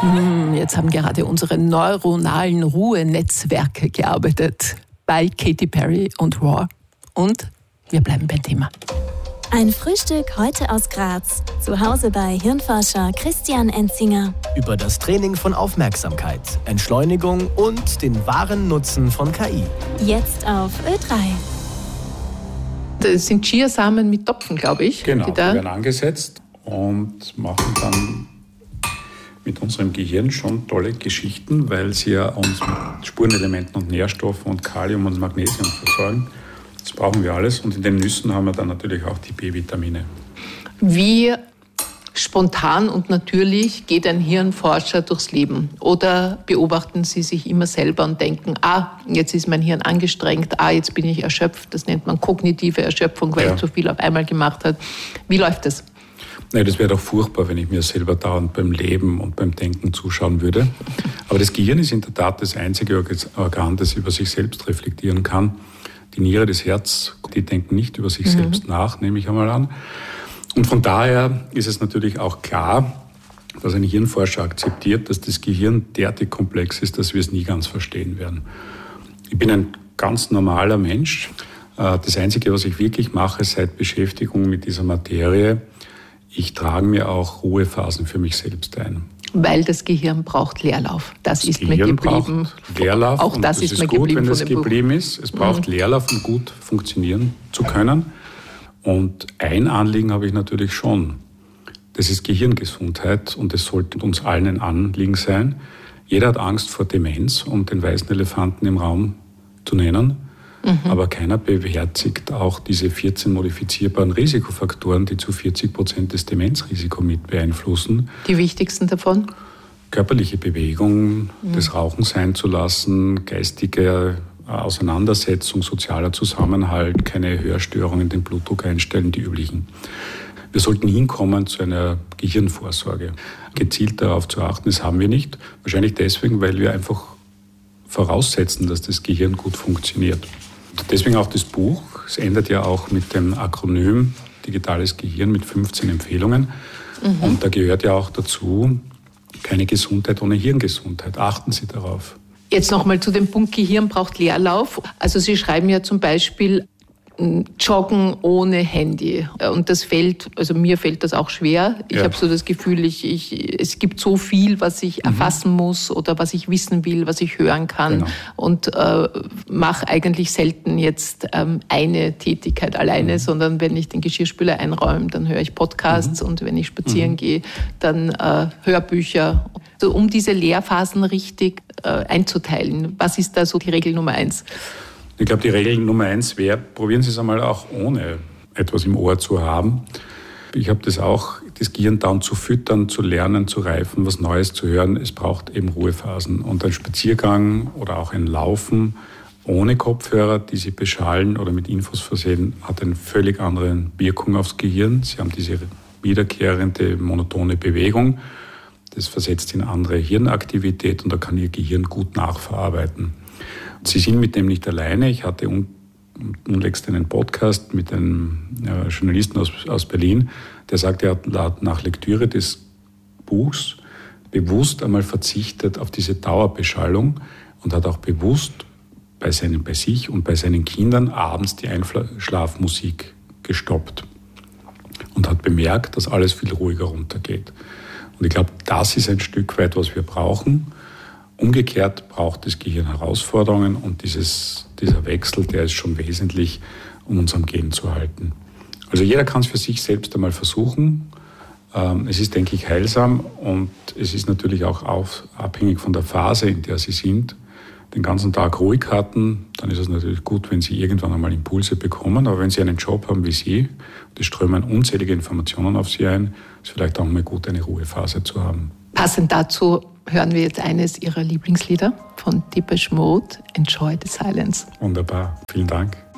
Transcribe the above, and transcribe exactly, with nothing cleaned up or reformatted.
Jetzt haben gerade unsere neuronalen Ruhenetzwerke gearbeitet bei Katy Perry und Roar. Und wir bleiben beim Thema. Ein Frühstück heute aus Graz, zu Hause bei Hirnforscher Christian Enzinger. Über das Training von Aufmerksamkeit, Entschleunigung und den wahren Nutzen von K I. Jetzt auf Ö drei. Das sind Chiasamen mit Topfen, glaube ich. Genau, die, die da werden angesetzt und machen dann mit unserem Gehirn schon tolle Geschichten, weil sie ja uns mit Spurenelementen und Nährstoffen und Kalium und Magnesium versorgen. Das brauchen wir alles. Und in den Nüssen haben wir dann natürlich auch die B-Vitamine. Wie spontan und natürlich geht ein Hirnforscher durchs Leben? Oder beobachten Sie sich immer selber und denken, ah, jetzt ist mein Hirn angestrengt, ah, jetzt bin ich erschöpft. Das nennt man kognitive Erschöpfung, weil ja. ich zu viel auf einmal gemacht habe. Wie läuft das? Nein, das wäre doch furchtbar, wenn ich mir selber dauernd beim Leben und beim Denken zuschauen würde. Aber das Gehirn ist in der Tat das einzige Organ, das über sich selbst reflektieren kann. Die Niere, das Herz, die denken nicht über sich mhm. selbst nach, nehme ich einmal an. Und von daher ist es natürlich auch klar, dass ein Hirnforscher akzeptiert, dass das Gehirn derartig komplex ist, dass wir es nie ganz verstehen werden. Ich bin ein ganz normaler Mensch. Das Einzige, was ich wirklich mache seit Beschäftigung mit dieser Materie, ich trage mir auch Ruhephasen für mich selbst ein. Weil das Gehirn braucht Leerlauf. Das, das ist Gehirn mir geblieben. Braucht Leerlauf. Auch das, das ist, ist mir gut, geblieben wenn von das dem geblieben Buch. ist. Es braucht mhm. Leerlauf, um gut funktionieren zu können. Und ein Anliegen habe ich natürlich schon. Das ist Gehirngesundheit und es sollte uns allen ein Anliegen sein. Jeder hat Angst vor Demenz, um den weißen Elefanten im Raum zu nennen. Mhm. Aber keiner beherzigt auch diese vierzehn modifizierbaren Risikofaktoren, die zu vierzig Prozent des Demenzrisikos mit beeinflussen. Die wichtigsten davon? Körperliche Bewegung, mhm. das Rauchen sein zu lassen, geistige Auseinandersetzung, sozialer Zusammenhalt, keine Hörstörungen, den Blutdruck einstellen, die üblichen. Wir sollten hinkommen zu einer Gehirnvorsorge. Gezielt darauf zu achten, das haben wir nicht. Wahrscheinlich deswegen, weil wir einfach voraussetzen, dass das Gehirn gut funktioniert. Deswegen auch das Buch. Es endet ja auch mit dem Akronym Digitales Gehirn mit fünfzehn Empfehlungen. Mhm. Und da gehört ja auch dazu, keine Gesundheit ohne Hirngesundheit. Achten Sie darauf. Jetzt nochmal zu dem Punkt, Gehirn braucht Leerlauf. Also Sie schreiben ja zum Beispiel Joggen ohne Handy. Und das fällt, also mir fällt das auch schwer. Ich ja. habe so das Gefühl, ich, ich, es gibt so viel, was ich mhm. erfassen muss oder was ich wissen will, was ich hören kann. Genau. Und äh, mache eigentlich selten jetzt ähm, eine Tätigkeit alleine, mhm. sondern wenn ich den Geschirrspüler einräume, dann höre ich Podcasts mhm. und wenn ich spazieren mhm. gehe, dann äh, Hörbücher. Also, um diese Lehrphasen richtig äh, einzuteilen, was ist da so die Regel Nummer eins? Ich glaube, die Regel Nummer eins wäre, probieren Sie es einmal auch ohne etwas im Ohr zu haben. Ich habe das auch, das Gehirn dauernd zu füttern, zu lernen, zu reifen, was Neues zu hören. Es braucht eben Ruhephasen. Und ein Spaziergang oder auch ein Laufen ohne Kopfhörer, die Sie beschallen oder mit Infos versehen, hat eine völlig andere Wirkung aufs Gehirn. Sie haben diese wiederkehrende, monotone Bewegung. Das versetzt in andere Hirnaktivität und da kann Ihr Gehirn gut nachverarbeiten. Sie sind mit dem nicht alleine. Ich hatte unlängst einen Podcast mit einem Journalisten aus, aus Berlin, der sagte, er hat nach Lektüre des Buchs bewusst einmal verzichtet auf diese Dauerbeschallung und hat auch bewusst bei, seinen, bei sich und bei seinen Kindern abends die Einschlafmusik gestoppt und hat bemerkt, dass alles viel ruhiger runtergeht. Und ich glaube, das ist ein Stück weit, was wir brauchen. Umgekehrt braucht das Gehirn Herausforderungen und dieses, dieser Wechsel, der ist schon wesentlich, um uns am Gehen zu halten. Also jeder kann es für sich selbst einmal versuchen. Es ist, denke ich, heilsam und es ist natürlich auch auf, abhängig von der Phase, in der Sie sind. Den ganzen Tag ruhig hatten, dann ist es natürlich gut, wenn Sie irgendwann einmal Impulse bekommen. Aber wenn Sie einen Job haben wie Sie, und es strömen unzählige Informationen auf Sie ein, ist vielleicht auch mal gut, eine Ruhephase zu haben. Passend dazu hören wir jetzt eines Ihrer Lieblingslieder von Depeche Mode, Enjoy the Silence. Wunderbar, vielen Dank.